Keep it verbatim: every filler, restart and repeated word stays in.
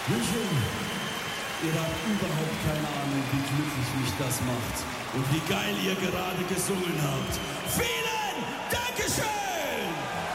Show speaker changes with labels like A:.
A: Vision, ihr habt überhaupt keine Ahnung, wie glücklich mich das macht und wie geil ihr gerade gesungen habt. Viele!